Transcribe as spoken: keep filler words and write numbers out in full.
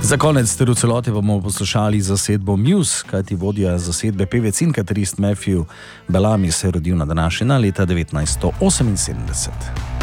Za konec ter v celoti bomo poslušali zasedbo Muse, kajti vodja zasedbe pevec in katarist Matthew Bellamy se je rodil na današnji dan leta devetnajststo oseminsedemdeset.